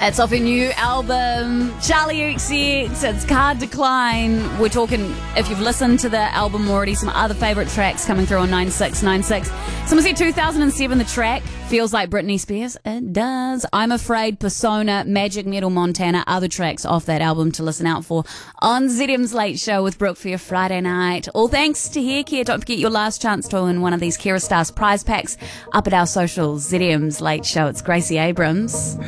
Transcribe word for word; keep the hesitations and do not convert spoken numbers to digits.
It's off a new album, Charlie X X. It's Card Decline. We're talking, if you've listened to the album already, some other favourite tracks coming through on nine six nine six. Someone said two thousand seven, the track feels like Britney Spears. It does. I'm Afraid, Persona, Magic Metal, Montana, other tracks off that album to listen out for on Z M's Late Show with Brooke for your Friday night. All thanks to Haircare. Don't forget your last chance to win one of these Kira Stars prize packs up at our socials. Z M's Late Show. It's Gracie Abrams.